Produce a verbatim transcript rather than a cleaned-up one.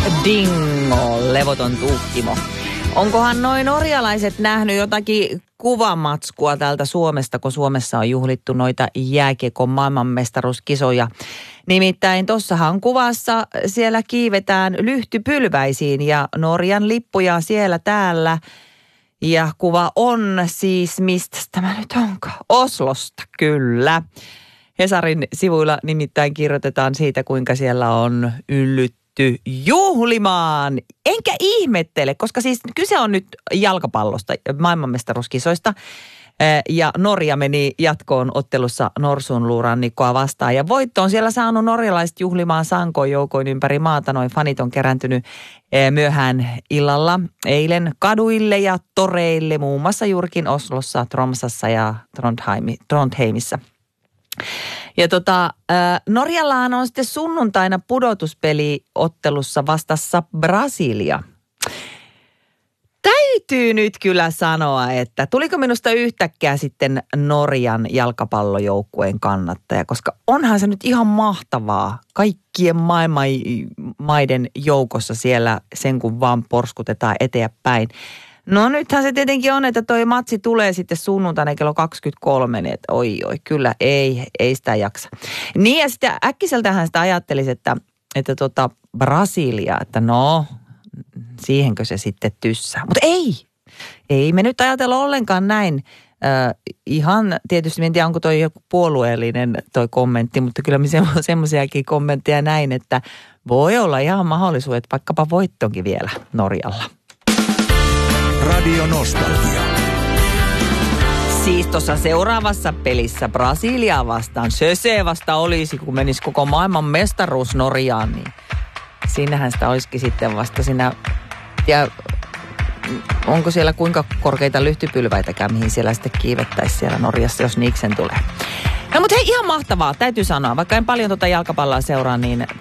Dingo, levoton tuhkimo. Onkohan noin norjalaiset nähnyt jotakin kuvamatskua täältä Suomesta, kun Suomessa on juhlittu noita jääkiekon maailmanmestaruuskisoja. Nimittäin tossahan kuvassa siellä kiivetään lyhtypylväisiin ja Norjan lippuja siellä täällä. Ja kuva on siis, mistä tämä nyt onkaan? Oslosta, kyllä. Hesarin sivuilla nimittäin kirjoitetaan siitä, kuinka siellä on yllytty juhlimaan. Enkä ihmettele, koska siis kyse on nyt jalkapallosta, maailmanmestaruuskisoista. Ja Norja meni jatkoon ottelussa Norsunluurannikkoa vastaan. Ja voitto on siellä saanut norjalaiset juhlimaan sankoin joukoin ympäri maata. Noin fanit on kerääntynyt myöhään illalla eilen kaduille ja toreille, muun muassa juurikin Oslossa, Tromsassa ja Trondheimissa. Ja tota, äh, Norjallahan on sitten sunnuntaina pudotuspeliottelussa vastassa Brasilia. Täytyy nyt kyllä sanoa, että tuliko minusta yhtäkkiä sitten Norjan jalkapallojoukkueen kannattaja, koska onhan se nyt ihan mahtavaa kaikkien maailman maiden joukossa siellä sen kun vaan porskutetaan eteenpäin. No nythän se tietenkin on, että toi matsi tulee sitten sunnuntaina kello kaksikymmentäkolme, niin että oi oi, kyllä ei, ei sitä jaksa. Niin ja sitten äkkiseltähän sitä ajattelisi, että, että tota Brasilia, että no siihenkö se sitten tyssää. Mutta ei, ei me nyt ajatella ollenkaan näin. Äh, ihan tietysti, en tiedä onko toi joku puolueellinen toi kommentti, mutta kyllä me semmoisiakin kommentteja näin, että voi olla ihan mahdollisuudet vaikkapa voittonkin vielä Norjalla. Radio Nostalgia. Siis tuossa seuraavassa pelissä Brasiliaa vastaan, se se vasta olisi, kun menisi koko maailman mestaruus Norjaan, niin siinähän sitä olisikin sitten vasta siinä, ja onko siellä kuinka korkeita lyhtypylväitäkään, mihin siellä sitten kiivettäisi siellä Norjassa, jos niiksen tulee. No mutta hei, ihan mahtavaa, täytyy sanoa, vaikka en paljon tuota jalkapalloa seuraa, niin